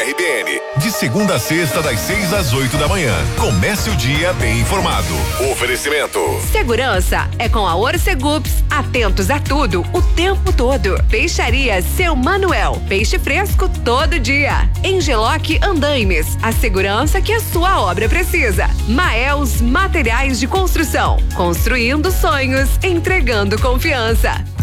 RBN. De segunda a sexta, das 6 às 8 da manhã. Comece o dia bem informado. Oferecimento. Segurança é com a Orcegups. Atentos a tudo, o tempo todo. Peixaria Seu Manuel. Peixe fresco todo dia. Engeloc Andaimes. A segurança que a sua obra precisa. Maels Materiais de Construção. Construindo sonhos, entregando confiança.